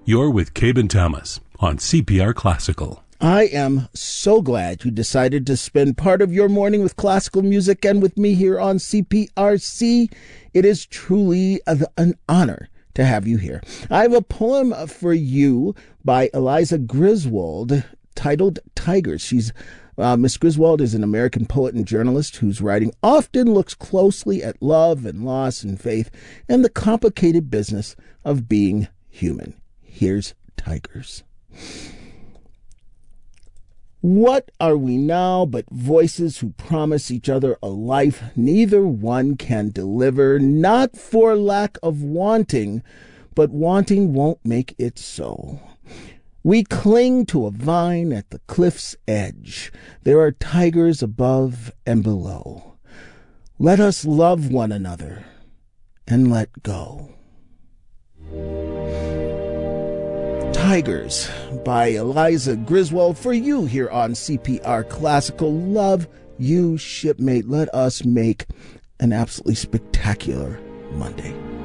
You're with Cabe Thomas on CPR Classical. I am so glad you decided to spend part of your morning with classical music and with me here on CPRC. It is truly an honor to have you here. I have a poem for you by Eliza Griswold titled Tigers. Miss Griswold is an American poet and journalist whose writing often looks closely at love and loss and faith and the complicated business of being human. Here's Tigers. What are we now but voices who promise each other a life neither one can deliver, not for lack of wanting, but wanting won't make it so. We cling to a vine at the cliff's edge. There are tigers above and below. Let us love one another and let go. Tigers by Eliza Griswold for you here on CPR Classical. Love you, shipmate. Let us make an absolutely spectacular Monday.